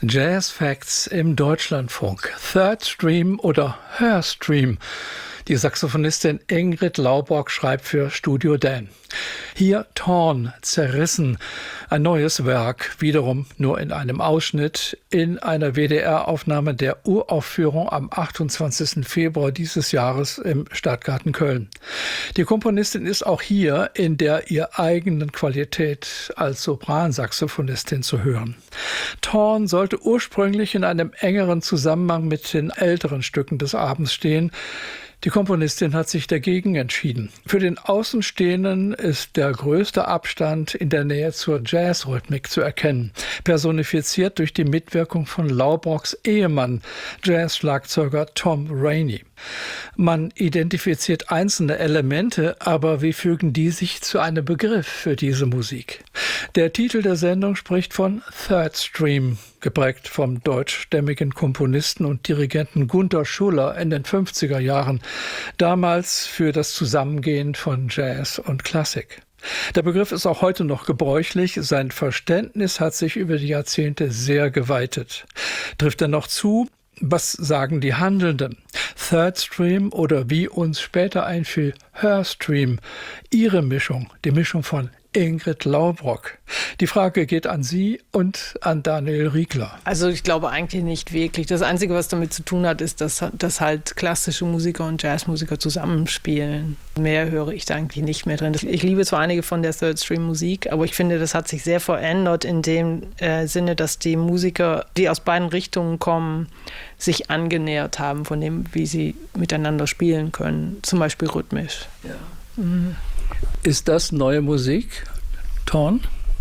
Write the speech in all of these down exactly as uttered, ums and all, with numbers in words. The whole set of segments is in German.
Jazz Facts im Deutschlandfunk. Third Stream oder Hörstream. Die Saxophonistin Ingrid Laubock schreibt für Studio Dan. Hier Torn, zerrissen. Ein neues Werk, wiederum nur in einem Ausschnitt, in einer W D R-Aufnahme der Uraufführung am achtundzwanzigsten Februar dieses Jahres im Stadtgarten Köln. Die Komponistin ist auch hier in der ihr eigenen Qualität als Sopransaxophonistin zu hören. Torn sollte ursprünglich in einem engeren Zusammenhang mit den älteren Stücken des Abends stehen. Die Komponistin hat sich dagegen entschieden. Für den Außenstehenden ist der größte Abstand in der Nähe zur Jazzrhythmik zu erkennen, personifiziert durch die Mitwirkung von Laubocks Ehemann, Jazz-Schlagzeuger Tom Rainey. Man identifiziert einzelne Elemente, aber wie fügen die sich zu einem Begriff für diese Musik? Der Titel der Sendung spricht von Third Stream, geprägt vom deutschstämmigen Komponisten und Dirigenten Gunther Schuller in den fünfziger Jahren, damals für das Zusammengehen von Jazz und Klassik. Der Begriff ist auch heute noch gebräuchlich. Sein Verständnis hat sich über die Jahrzehnte sehr geweitet. Trifft er noch zu? Was sagen die Handelnden? Third Stream oder wie uns später einfiel, Hörstream. Ihre Mischung, die Mischung von Ingrid Laubock. Die Frage geht an Sie und an Daniel Riegler. Also ich glaube eigentlich nicht wirklich. Das Einzige, was damit zu tun hat, ist, dass, dass halt klassische Musiker und Jazzmusiker zusammenspielen. Mehr höre ich da eigentlich nicht mehr drin. Ich liebe zwar einige von der Third Stream Musik, aber ich finde, das hat sich sehr verändert in dem äh, Sinne, dass die Musiker, die aus beiden Richtungen kommen, sich angenähert haben von dem, wie sie miteinander spielen können. Zum Beispiel rhythmisch. Ja. Mhm. Ist das neue Musik, Torn?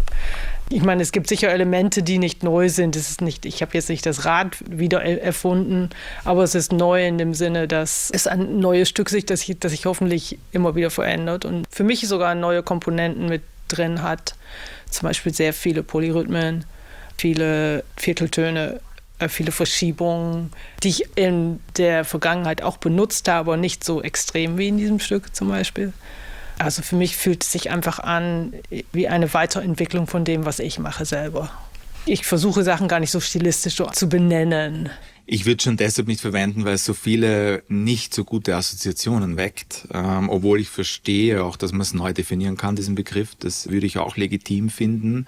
Ich meine, es gibt sicher Elemente, die nicht neu sind. Es ist nicht, ich habe jetzt nicht das Rad wieder erfunden, aber es ist neu in dem Sinne, dass es ein neues Stück ist, das sich, das sich hoffentlich immer wieder verändert und für mich sogar neue Komponenten mit drin hat. Zum Beispiel sehr viele Polyrhythmen, viele Vierteltöne, viele Verschiebungen, die ich in der Vergangenheit auch benutzt habe, aber nicht so extrem wie in diesem Stück zum Beispiel. Also für mich fühlt es sich einfach an wie eine Weiterentwicklung von dem, was ich mache selber. Ich versuche Sachen gar nicht so stilistisch zu benennen. Ich würde schon deshalb nicht verwenden, weil es so viele nicht so gute Assoziationen weckt. Ähm, obwohl ich verstehe auch, dass man es neu definieren kann, diesen Begriff. Das würde ich auch legitim finden.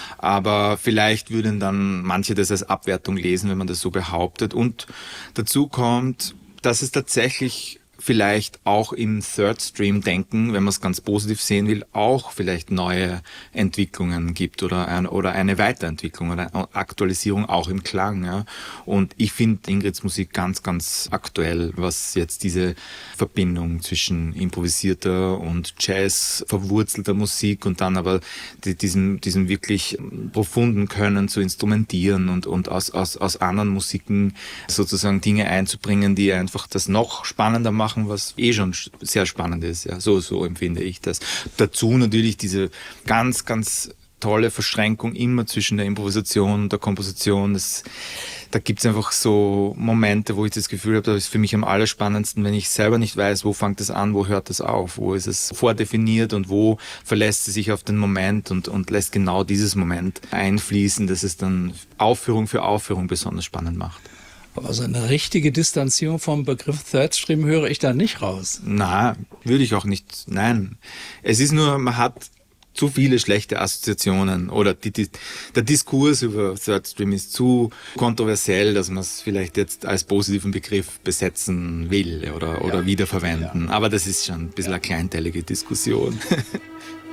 Aber vielleicht würden dann manche das als Abwertung lesen, wenn man das so behauptet. Und dazu kommt, dass es tatsächlich vielleicht auch im Third Stream denken, wenn man es ganz positiv sehen will, auch vielleicht neue Entwicklungen gibt oder, ein, oder eine Weiterentwicklung oder eine Aktualisierung auch im Klang. Ja. Und ich finde Ingrids Musik ganz, ganz aktuell, was jetzt diese Verbindung zwischen improvisierter und Jazz verwurzelter Musik und dann aber die, diesem, diesem wirklich profunden Können zu instrumentieren und, und aus, aus, aus anderen Musiken sozusagen Dinge einzubringen, die einfach das noch spannender machen, was eh schon sehr spannend ist. Ja, so, so empfinde ich das. Dazu natürlich diese ganz, ganz tolle Verschränkung immer zwischen der Improvisation und der Komposition. Das, da gibt es einfach so Momente, wo ich das Gefühl habe, das ist für mich am allerspannendsten, wenn ich selber nicht weiß, wo fängt es an, wo hört es auf, wo ist es vordefiniert und wo verlässt es sich auf den Moment und, und lässt genau dieses Moment einfließen, dass es dann Aufführung für Aufführung besonders spannend macht. Also eine richtige Distanzierung vom Begriff Third Stream höre ich da nicht raus. Na, würde ich auch nicht. Nein. Es ist nur, man hat zu viele schlechte Assoziationen oder die, die, der Diskurs über Third Stream ist zu kontroversiell, dass man es vielleicht jetzt als positiven Begriff besetzen will oder, oder ja. wiederverwenden. Ja. Aber das ist schon ein bisschen ja. eine kleinteilige Diskussion.